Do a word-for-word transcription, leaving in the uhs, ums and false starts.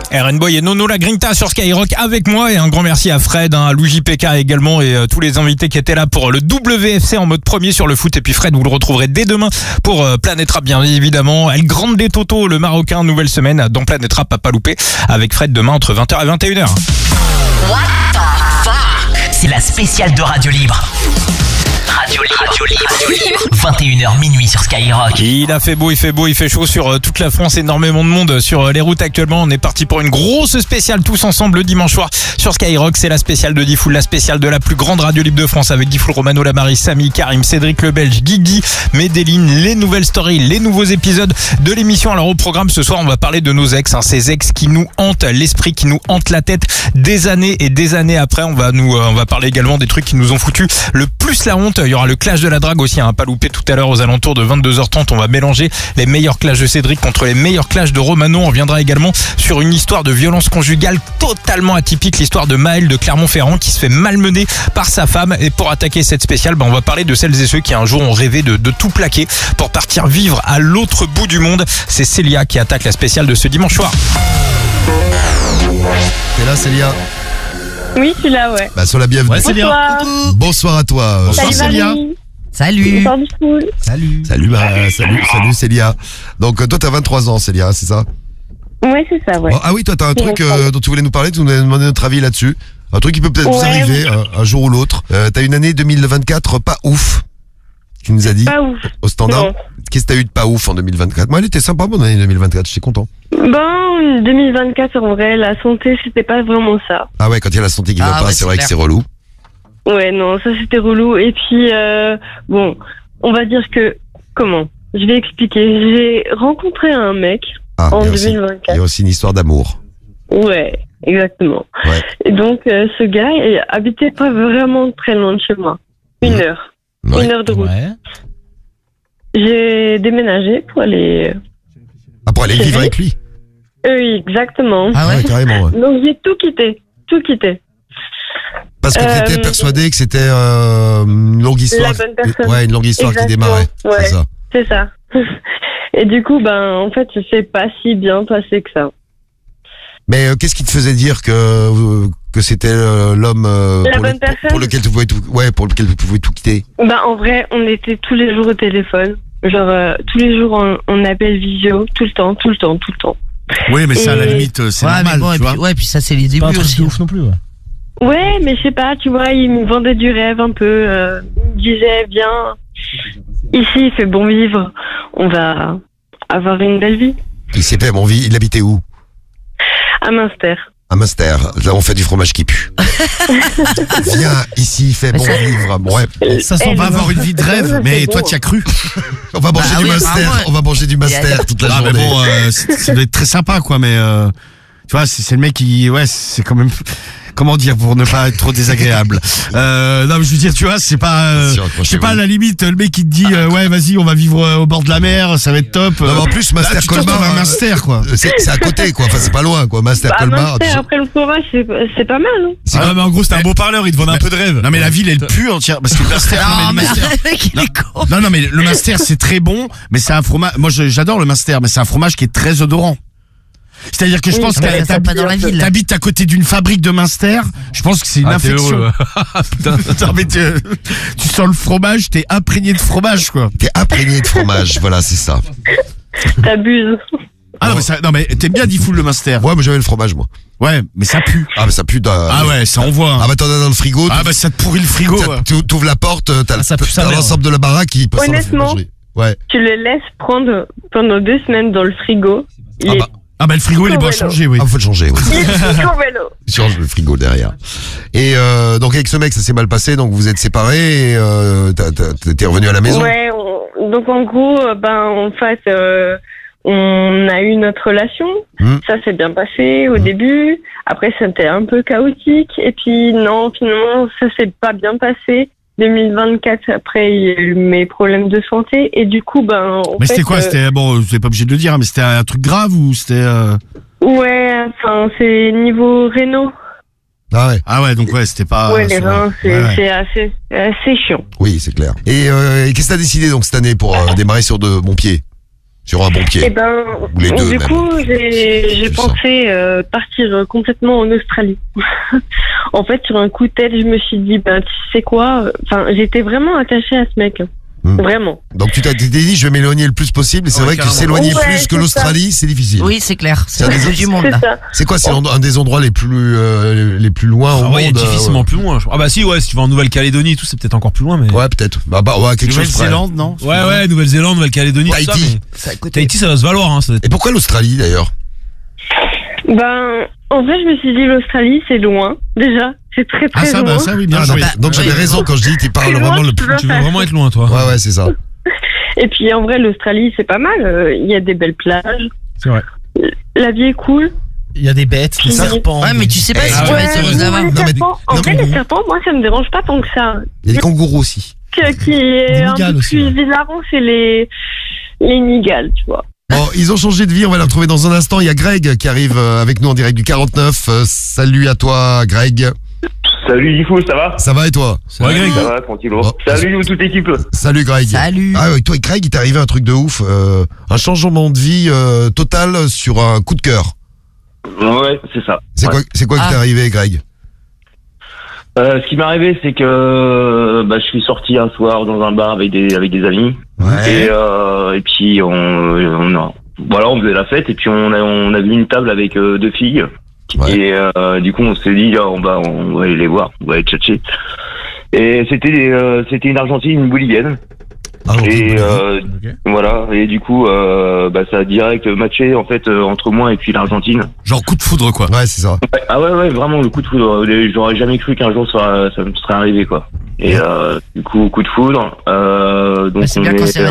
Eren Boy et Nono La Grinta sur Skyrock avec moi, et un grand merci à Fred, hein, à Louis J P K également, et euh, tous les invités qui étaient là pour le W F C en mode premier sur le foot. Et puis Fred, vous le retrouverez dès demain pour euh, Planète Rap, bien évidemment. El Grande des Toto, le Marocain, nouvelle semaine dans Planète Rap à pas louper avec Fred demain entre vingt heures et vingt et une heures. What the fuck? C'est la spéciale de Radio Libre. Radio Libre, Radio Libre, Radio Libre. vingt et une heures minuit sur Skyrock. Il a fait beau, il fait beau, il fait chaud sur euh, toute la France, énormément de monde sur euh, les routes actuellement. On est parti pour une grosse spéciale tous ensemble le dimanche soir sur Skyrock. C'est la spéciale de Diffoul, la spéciale de la plus grande radio libre de France avec Diffoul, Romano, Lamari, Samy, Karim, Cédric le Belge, Guigui, Medellin, les nouvelles stories, les nouveaux épisodes de l'émission. Alors au programme ce soir, on va parler de nos ex, hein, ces ex qui nous hantent l'esprit, qui nous hantent la tête des années et des années après. On va nous, euh, on va parler également des trucs qui nous ont foutu le plus la honte. Il y aura le clash de la drague aussi, hein, pas loupé tout à l'heure aux alentours de vingt-deux heures trente. On va mélanger les meilleurs clashs de Cédric contre les meilleurs clashs de Romano. On reviendra également sur une histoire de violence conjugale totalement atypique, l'histoire de Maël de Clermont-Ferrand qui se fait malmener par sa femme. Et pour attaquer cette spéciale, bah, on va parler de celles et ceux qui un jour ont rêvé de, de tout plaquer pour partir vivre à l'autre bout du monde. C'est Célia qui attaque la spéciale de ce dimanche soir. T'es là, Célia? Oui, je suis là, ouais. Bah, sois la bienvenue. Ouais, Bonsoir. Bonsoir à toi. Bonsoir, Bonsoir, Célia. Salut. Bonsoir, Diffoul. Salut. Salut, bah, salut, salut Célia. Donc, euh, toi, t'as vingt-trois ans, Célia, c'est ça? Ouais, c'est ça, ouais. Oh, ah oui, toi, t'as un C'est truc vrai. euh, dont tu voulais nous parler, tu nous as demandé notre avis là-dessus. Un truc qui peut peut-être vous Ouais, arriver un, un jour ou l'autre. Euh, t'as une année deux mille vingt-quatre pas ouf. Tu nous as dit Pas ouf. au standard. Non. Qu'est-ce que t'as eu de pas ouf en deux mille vingt-quatre? Moi, elle était sympa, mon année deux mille vingt-quatre, j'étais content. Bon, deux mille vingt-quatre, en vrai, la santé, c'était pas vraiment ça. Ah ouais, quand il y a la santé qui va Ah pas, ouais, c'est c'est vrai clair. que c'est relou. Ouais, non, ça, c'était relou. Et puis, euh, bon, on va dire que, comment? Je vais expliquer. J'ai rencontré un mec Ah, en il y a aussi- il y a deux mille vingt-quatre. aussi une histoire d'amour. Ouais, exactement. Ouais. Et donc, euh, ce gars, il habitait pas vraiment très loin de chez moi. Une Mhm. heure. Ouais. Une heure de route. Ouais. J'ai déménagé pour aller... Ah, pour aller C'est vivre vrai avec lui? Oui, exactement. Ah ouais? carrément. Ouais. Donc, j'ai tout quitté. Tout quitté. Parce que Euh, tu étais persuadé que c'était euh, une longue histoire. La bonne personne. Ouais, une longue histoire Exactement. qui démarrait. Ouais. C'est ça. C'est ça. Et du coup, ben, en fait, ça s'est pas si bien passé que ça. Mais euh, qu'est-ce qui te faisait dire que euh, que c'était euh, l'homme euh, La pour, bonne personne pour lequel tu pouvais tout, ouais, pour lequel tu pouvais tout quitter? Ben, en vrai, on était tous les jours au téléphone. Genre, euh, tous les jours, on, on appelle visio, tout le temps, tout le temps, tout le temps. Oui, mais ça, à la Et- limite, c'est Ouais, mais normal, bon, et tu vois. puis, ouais, puis ça, c'est les Pas un débuts truc aussi. de ouf non plus. Ouais. Ouais, mais je sais pas, tu vois, il me vendait du rêve un peu. Euh, il me disait, viens, ici, il fait bon vivre. On va avoir une belle vie. Il s'est fait mon vie. Il habitait où? À Münster. À Münster. Là, on fait du fromage qui pue. Viens ici, fais Mais bon ça- vivre. Bon, ouais. Ça, Eh, on va le- avoir une vie de rêve, Ça, mais c'est toi, bon. t'y as cru. On va manger Bah du oui, Münster. apparemment, On va manger du il y a- Münster toute la Ah, mais journée. bon, euh, c'est- ça doit être très sympa, quoi, mais euh, tu vois, c'est c'est le mec qui, ouais, c'est quand même, comment dire, pour ne pas être trop désagréable. Euh, non, mais je veux dire, tu vois, c'est pas, euh, Sûr, je sais pas, à accrochez-vous. la limite, le mec qui te dit, euh, ouais, vas-y, on va vivre euh, au bord de la mer, ça va être top. Non, mais en plus, Là, Münster tu te retrouves Colmar. à euh, Münster, quoi. C'est c'est à côté, quoi. Enfin, c'est pas loin, quoi. Münster Bah, Colmar. Münster, après le fromage, c'est c'est pas mal, hein. Ah, mais en gros, c'était un beau parleur, il te vendait un peu de rêve. Non, mais la ville, elle pue entière, parce que le Münster, Non, non, mais mais le Münster- le mec, il est con. non, non, mais le Münster, c'est très bon, mais c'est un fromage, moi, je- j'adore le Münster, mais c'est un fromage qui est très odorant. C'est-à-dire que je Oui, pense mais que ça, c'est pas dans la ville. t'habites à côté d'une fabrique de Münster, je pense que c'est une Ah, t'es infection. heureux, Non, mais tu, tu sens le fromage, t'es imprégné de fromage, quoi. T'es imprégné de fromage. Voilà, c'est ça. T'abuses. Ah non, mais, ça, non, mais t'aimes bien Diffoul le Münster. Ouais, mais j'avais le fromage, moi. Ouais, mais ça pue. Ah, mais ça pue d'un. Ah ouais, ça envoie. Ah, bah, t'en as dans le frigo. Ah bah ça te pourrit le frigo. T'as- ouais. tu- T'ouvres la porte, t'as Ah, ça pue sa t'as mère. l'ensemble de la baraque qui passe dans la Honnêtement. fromagerie. Ouais. Tu le laisses prendre pendant deux semaines dans le frigo. Il Ah est bah, Ah bah le frigo, il est Oh, pas ouais, changé, oui. ah, faut le changer, oui. il est au vélo. Change le frigo derrière. Et euh, donc avec ce mec, ça s'est mal passé, donc vous êtes séparés et euh, t'as- t'as- t'es revenu à la maison. Ouais, on- donc en gros, euh, ben en fait, euh, on a eu notre relation. Hmm. Ça s'est bien passé au début. Après, c'était un peu chaotique. Et puis non, finalement, ça s'est pas bien passé. deux mille vingt-quatre, après, il y a eu mes problèmes de santé. Et du coup, ben. En Mais fait, c'était quoi euh, C'était bon, vous n'êtes pas obligé de le dire, hein, mais c'était un truc grave ou c'était euh... Ouais, enfin, c'est niveau réno. Ah ouais, Ah ouais, donc ouais, c'était pas. ouais, les sur- reins, c'est ouais, ouais. c'est assez, assez chiant. oui, c'est clair. Et, euh, et qu'est-ce que t'as décidé donc cette année pour euh, démarrer sur de bons pieds? Sur un bon pied. Et ben, Ou les deux, du même. coup, j'ai j'ai C'est pensé euh, partir complètement en Australie. En fait, sur un coup de tête, je me suis dit, ben, tu sais quoi, enfin, j'étais vraiment attachée à ce mec. Hmm. Vraiment. Donc tu t'es dit, je vais m'éloigner le plus possible. Et c'est Ouais, vrai que carrément. s'éloigner Ouais, plus que c'est l'Australie, c'est difficile. Oui, c'est clair. C'est Ça le des- bout du monde, C'est là. ça. C'est quoi, c'est un des endroits les plus euh, les plus loin au Ah ouais, il y a monde euh, difficilement plus loin. je crois. Ah bah si, ouais, si tu vas en Nouvelle-Calédonie et tout, c'est peut-être encore plus loin, mais. Ouais, peut-être. Bah, bah ouais, quelque chose près. Nouvelle-Zélande, non? Ouais, ouais, Nouvelle-Zélande, Nouvelle-Calédonie, tout ça, Tahiti. mais- C'est à côté. Tahiti, ça va se valoir, hein. Ça doit être- Et pourquoi l'Australie d'ailleurs? Ben, en fait, je me suis dit, l'Australie, c'est loin. Déjà, c'est très très Ah, ça, loin. bah, ça, oui, bien Ah, donc joué. donc j'avais ouais. raison quand je dis, tu parles C'est loin, vraiment le tu plus. peux Tu veux faire. vraiment être loin, toi. Ouais, ouais, c'est ça. Et puis, en vrai, l'Australie, c'est pas mal. Euh, Il y a des belles plages. C'est vrai. La vie est cool. Il y a des bêtes, des Oui. serpents. Ouais, mais tu sais pas Eh, si ah tu vas ouais, être c'est heureuse vrai. là-bas. les Non, mais- serpents, en non, vrai, mais- les serpents, moi, ça me dérange pas tant que ça. Il y a des kangourous aussi. Ce qui est un migales peu aussi, plus ouais. bizarrant, c'est les, les migales, tu vois. Bon, ils ont changé de vie, on va les retrouver dans un instant. Il y a Greg qui arrive euh, avec nous en direct du quarante-neuf. Euh, salut à toi, Greg. Salut Difou, ça va? Ça va et toi? Ouais, Greg. Ça va, tranquillo. Oh. Salut toute l'équipe. Salut, Greg. Salut. Ah ouais, toi, Greg, il t'est arrivé un truc de ouf. euh, un changement de vie euh, total sur un coup de cœur. Ouais, c'est ça. C'est Ouais. quoi, c'est quoi qui Ah. t'est arrivé, Greg? Euh, ce qui m'est arrivé, c'est que bah, je suis sorti un soir dans un bar avec des avec des amis et euh, et puis on on a voilà on faisait la fête et puis on a on a vu une table avec euh, deux filles Ouais. et euh, du coup on s'est dit ah, on va on va aller les voir, on va aller tchatcher. Et c'était euh, c'était une Argentine, une Bolivienne. Ah, ok, Et bon, euh, Ok. voilà, et du coup euh, bah, ça a direct matché en fait euh, entre moi et puis l'Argentine. Genre coup de foudre, quoi. Ouais, c'est ça. Ouais, ah ouais, ouais, vraiment, le coup de foudre. euh, J'aurais jamais cru qu'un jour ça, ça me serait arrivé, quoi. Et euh, du coup, coup de foudre. Euh, donc Bah, c'est on bien quand est, c'est